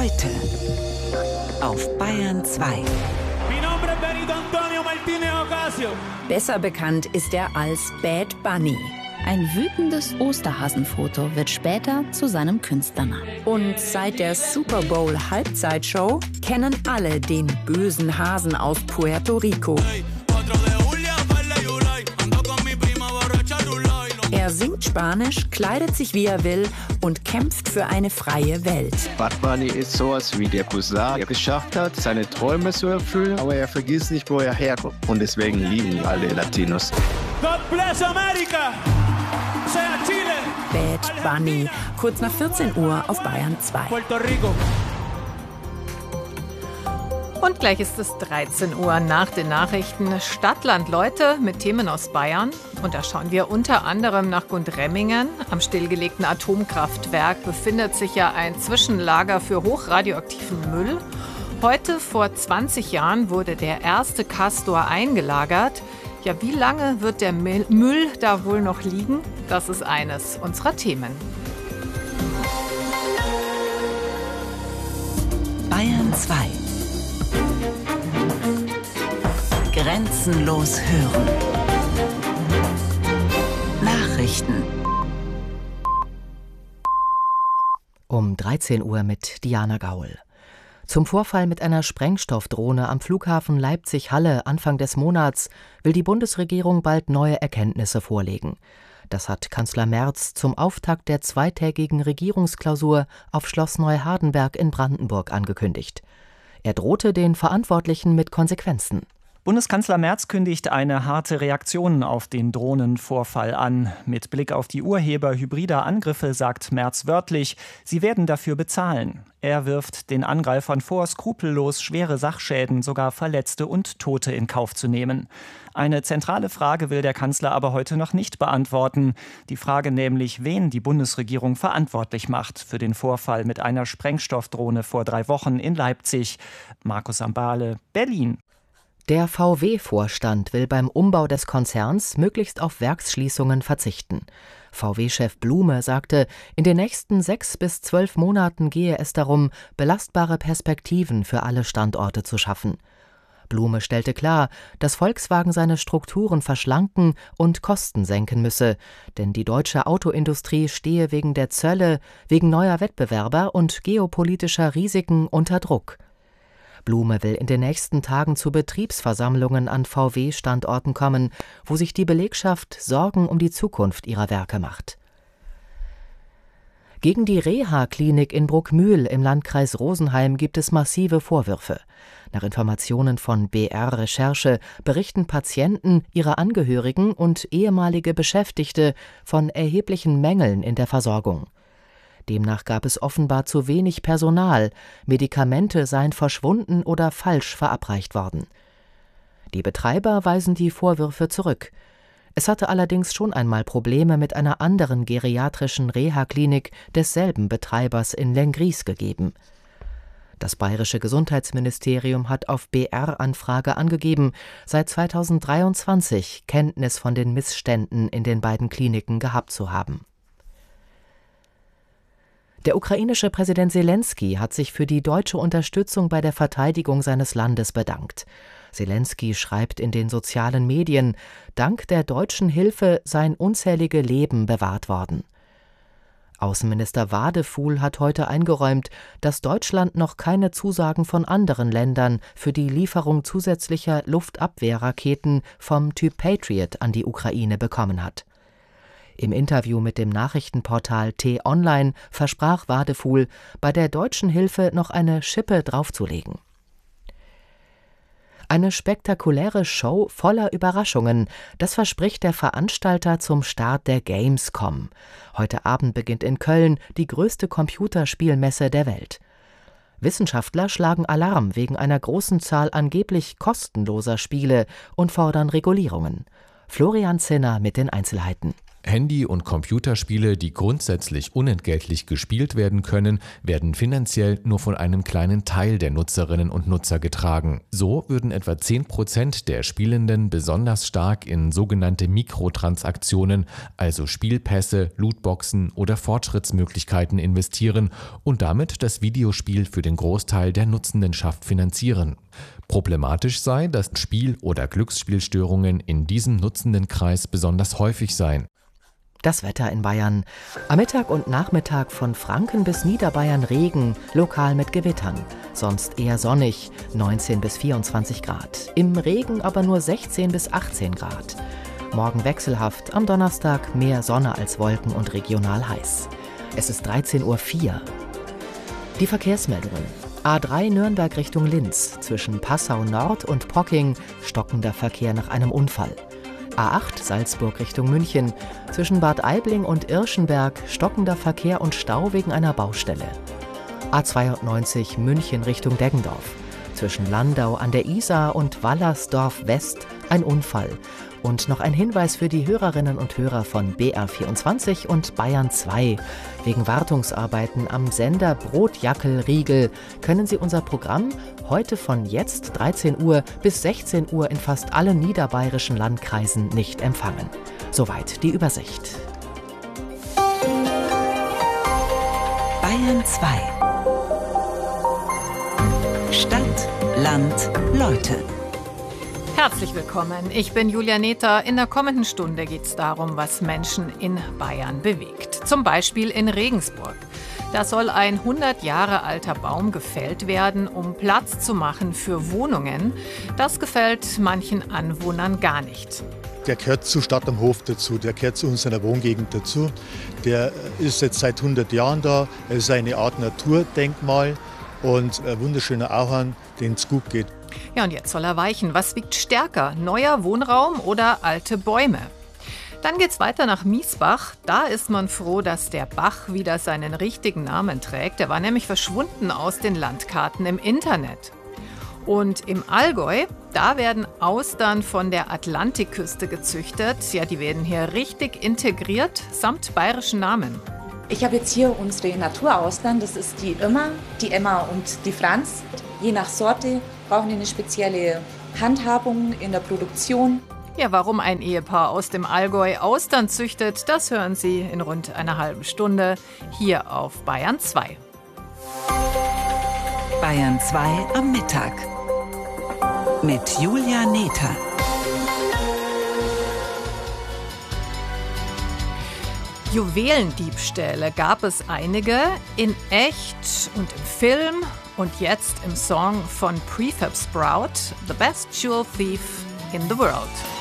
Heute auf Bayern 2. Besser bekannt ist er als Bad Bunny. Ein wütendes Osterhasenfoto wird später zu seinem Künstlernamen. Und seit der Super Bowl Halbzeitshow kennen alle den bösen Hasen aus Puerto Rico. Er singt Spanisch, kleidet sich wie er will und kämpft für eine freie Welt. Bad Bunny ist sowas wie der Cousin, der geschafft hat, seine Träume zu erfüllen, aber er vergisst nicht, wo er herkommt. Und deswegen lieben ihn alle Latinos. God bless America! Sea Chile! Bad Bunny, kurz nach 14 Uhr auf Bayern 2. Puerto Rico. Und gleich ist es 13 Uhr nach den Nachrichten. Stadtland Leute mit Themen aus Bayern. Und da schauen wir unter anderem nach Gundremmingen. Am stillgelegten Atomkraftwerk befindet sich ja ein Zwischenlager für hochradioaktiven Müll. Heute vor 20 Jahren wurde der erste Castor eingelagert. Ja, wie lange wird der Müll da wohl noch liegen? Das ist eines unserer Themen. Bayern 2. Grenzenlos hören. Nachrichten. Um 13 Uhr mit Diana Gaul. Zum Vorfall mit einer Sprengstoffdrohne am Flughafen Leipzig-Halle Anfang des Monats will die Bundesregierung bald neue Erkenntnisse vorlegen. Das hat Kanzler Merz zum Auftakt der zweitägigen Regierungsklausur auf Schloss Neuhardenberg in Brandenburg angekündigt. Er drohte den Verantwortlichen mit Konsequenzen. Bundeskanzler Merz kündigt eine harte Reaktion auf den Drohnenvorfall an. Mit Blick auf die Urheber hybrider Angriffe sagt Merz wörtlich, sie werden dafür bezahlen. Er wirft den Angreifern vor, skrupellos schwere Sachschäden, sogar Verletzte und Tote in Kauf zu nehmen. Eine zentrale Frage will der Kanzler aber heute noch nicht beantworten. Die Frage nämlich, wen die Bundesregierung verantwortlich macht für den Vorfall mit einer Sprengstoffdrohne vor 3 Wochen in Leipzig. Markus Ambale, Berlin. Der VW-Vorstand will beim Umbau des Konzerns möglichst auf Werksschließungen verzichten. VW-Chef Blume sagte, in den nächsten 6 bis 12 Monaten gehe es darum, belastbare Perspektiven für alle Standorte zu schaffen. Blume stellte klar, dass Volkswagen seine Strukturen verschlanken und Kosten senken müsse, denn die deutsche Autoindustrie stehe wegen der Zölle, wegen neuer Wettbewerber und geopolitischer Risiken unter Druck. Blume will in den nächsten Tagen zu Betriebsversammlungen an VW-Standorten kommen, wo sich die Belegschaft Sorgen um die Zukunft ihrer Werke macht. Gegen die Reha-Klinik in Bruckmühl im Landkreis Rosenheim gibt es massive Vorwürfe. Nach Informationen von BR Recherche berichten Patienten, ihre Angehörigen und ehemalige Beschäftigte von erheblichen Mängeln in der Versorgung. Demnach gab es offenbar zu wenig Personal, Medikamente seien verschwunden oder falsch verabreicht worden. Die Betreiber weisen die Vorwürfe zurück. Es hatte allerdings schon einmal Probleme mit einer anderen geriatrischen Reha-Klinik desselben Betreibers in Lenggries gegeben. Das bayerische Gesundheitsministerium hat auf BR-Anfrage angegeben, seit 2023 Kenntnis von den Missständen in den beiden Kliniken gehabt zu haben. Der ukrainische Präsident Selenskyj hat sich für die deutsche Unterstützung bei der Verteidigung seines Landes bedankt. Selenskyj schreibt in den sozialen Medien, dank der deutschen Hilfe seien unzählige Leben bewahrt worden. Außenminister Wadefuhl hat heute eingeräumt, dass Deutschland noch keine Zusagen von anderen Ländern für die Lieferung zusätzlicher Luftabwehrraketen vom Typ Patriot an die Ukraine bekommen hat. Im Interview mit dem Nachrichtenportal T-Online versprach Wadefuhl, bei der deutschen Hilfe noch eine Schippe draufzulegen. Eine spektakuläre Show voller Überraschungen, das verspricht der Veranstalter zum Start der Gamescom. Heute Abend beginnt in Köln die größte Computerspielmesse der Welt. Wissenschaftler schlagen Alarm wegen einer großen Zahl angeblich kostenloser Spiele und fordern Regulierungen. Florian Zinner mit den Einzelheiten. Handy- und Computerspiele, die grundsätzlich unentgeltlich gespielt werden können, werden finanziell nur von einem kleinen Teil der Nutzerinnen und Nutzer getragen. So würden etwa 10% der Spielenden besonders stark in sogenannte Mikrotransaktionen, also Spielpässe, Lootboxen oder Fortschrittsmöglichkeiten investieren und damit das Videospiel für den Großteil der Nutzendenschaft finanzieren. Problematisch sei, dass Spiel- oder Glücksspielstörungen in diesem Nutzendenkreis besonders häufig seien. Das Wetter in Bayern. Am Mittag und Nachmittag von Franken bis Niederbayern Regen, lokal mit Gewittern. Sonst eher sonnig, 19 bis 24 Grad. Im Regen aber nur 16 bis 18 Grad. Morgen wechselhaft, am Donnerstag mehr Sonne als Wolken und regional heiß. Es ist 13:04 Uhr. Die Verkehrsmeldungen. A3 Nürnberg Richtung Linz. Zwischen Passau Nord und Pocking stockender Verkehr nach einem Unfall. A8 Salzburg Richtung München. Zwischen Bad Aibling und Irschenberg stockender Verkehr und Stau wegen einer Baustelle. A92 München Richtung Deggendorf. Zwischen Landau an der Isar und Wallersdorf West ein Unfall. Und noch ein Hinweis für die Hörerinnen und Hörer von BR24 und Bayern 2. Wegen Wartungsarbeiten am Sender Brotjackel-Riegel können Sie unser Programm heute von jetzt 13 Uhr bis 16 Uhr in fast allen niederbayerischen Landkreisen nicht empfangen. Soweit die Übersicht. Bayern 2. Stadt, Land, Leute. Herzlich willkommen, ich bin Julia Nether. In der kommenden Stunde geht es darum, was Menschen in Bayern bewegt. Zum Beispiel in Regensburg. Da soll ein 100 Jahre alter Baum gefällt werden, um Platz zu machen für Wohnungen. Das gefällt manchen Anwohnern gar nicht. Der gehört zu Stadt am Hof dazu, der gehört zu unserer Wohngegend dazu. Der ist jetzt seit 100 Jahren da, er ist eine Art Naturdenkmal und ein wunderschöner Auhang, den es gut geht. Ja, und jetzt soll er weichen. Was wiegt stärker, neuer Wohnraum oder alte Bäume? Dann geht's weiter nach Miesbach. Da ist man froh, dass der Bach wieder seinen richtigen Namen trägt. Der war nämlich verschwunden aus den Landkarten im Internet. Und im Allgäu, da werden Austern von der Atlantikküste gezüchtet. Ja, die werden hier richtig integriert, samt bayerischen Namen. Ich habe jetzt hier unsere Naturaustern, das ist die Irma, die Emma und die Franz. Je nach Sorte brauchen die eine spezielle Handhabung in der Produktion. Ja, warum ein Ehepaar aus dem Allgäu Austern züchtet, das hören Sie in rund einer halben Stunde hier auf Bayern 2. Bayern 2 am Mittag mit Julia Nether. Juwelendiebstähle gab es einige, in echt und im Film und jetzt im Song von Prefab Sprout, The Best Jewel Thief in the World.